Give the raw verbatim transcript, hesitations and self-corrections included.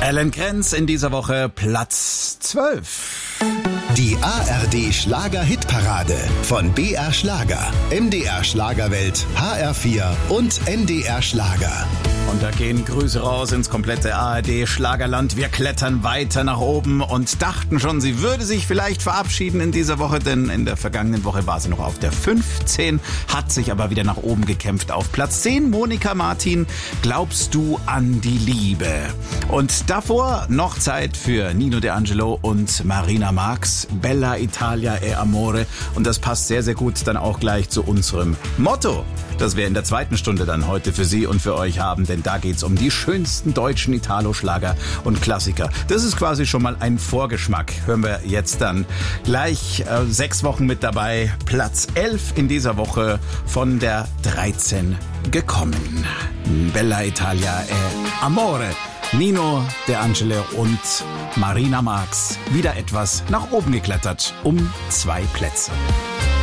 Alan Krenz in dieser Woche Platz zwölf. Die A R D Schlager-Hitparade von B R Schlager, M D R Schlagerwelt, H R vier und N D R Schlager. Und da gehen Grüße raus ins komplette A R D-Schlagerland. Wir klettern weiter nach oben und dachten schon, sie würde sich vielleicht verabschieden in dieser Woche, denn in der vergangenen Woche war sie noch auf der fünfzehn, hat sich aber wieder nach oben gekämpft auf Platz zehn. Monika Martin, glaubst du an die Liebe? Und davor noch Zeit für Nino De Angelo und Marina Marx, Bella Italia e Amore. Und das passt sehr, sehr gut dann auch gleich zu unserem Motto, das wir in der zweiten Stunde dann heute für Sie und für euch haben, denn da geht's um die schönsten deutschen Italo-Schlager und Klassiker. Das ist quasi schon mal ein Vorgeschmack. Hören wir jetzt dann gleich äh, sechs Wochen mit dabei. Platz elf in dieser Woche von der dreizehn gekommen. Bella Italia e Amore. Nino De Angelo und Marina Marx wieder etwas nach oben geklettert, um zwei Plätze.